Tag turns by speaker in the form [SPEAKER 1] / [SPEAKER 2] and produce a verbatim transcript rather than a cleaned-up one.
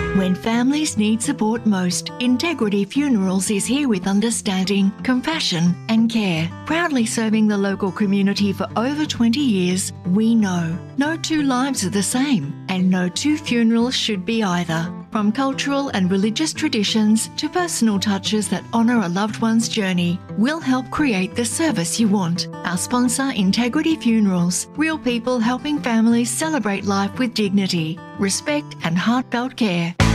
[SPEAKER 1] When families need support most, Integrity Funerals is here with understanding, compassion and care. Proudly serving the local community for over twenty years, we know no two lives are the same and no two funerals should be either. From cultural and religious traditions to personal touches that honour a loved one's journey, we'll help create the service you want. Our sponsor, Integrity Funerals, real people helping families celebrate life with dignity, respect and heartfelt care.